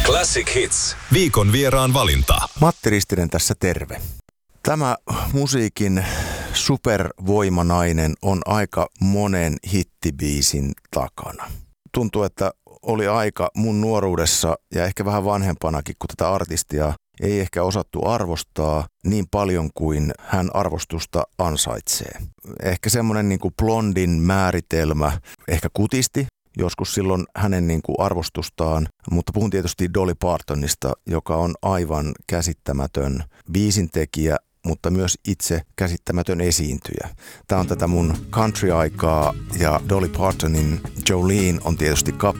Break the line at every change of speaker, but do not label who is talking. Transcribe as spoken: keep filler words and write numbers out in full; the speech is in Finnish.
Classic Hits. Viikon vieraan valinta.
Matti Ristinen tässä, terve. Tämä musiikin supervoimanainen on aika monen hittibiisin takana. Tuntuu, että oli aika mun nuoruudessa ja ehkä vähän vanhempanakin, kun tätä artistia ei ehkä osattu arvostaa niin paljon kuin hän arvostusta ansaitsee. Ehkä semmoinen niin kuin blondin määritelmä ehkä kutisti joskus silloin hänen niin kuin arvostustaan, mutta puhun tietysti Dolly Partonista, joka on aivan käsittämätön biisintekijä, mutta myös itse käsittämätön esiintyjä. Tämä on tätä mun country-aikaa ja Dolly Partonin Jolene on tietysti